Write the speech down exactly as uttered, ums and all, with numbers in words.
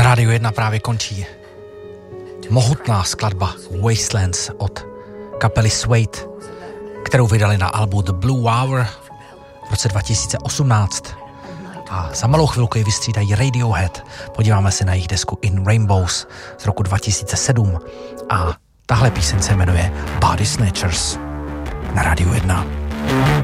Rádiu jedna právě končí mohutná skladba Wastelands od kapely Suede, kterou vydali na albu The Blue Hour v roce dva tisíce osmnáct. A za malou chvilku ji vystřídají Radiohead. Podíváme se na jejich desku In Rainbows z roku dva tisíce sedm. A tahle píseň se jmenuje Body Snatchers na Rádiu jedna.